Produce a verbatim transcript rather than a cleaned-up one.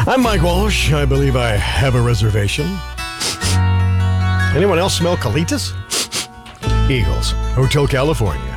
I'm Mike Walsh. I believe I have a reservation. Anyone else smell Colitas? Eagles, Hotel California.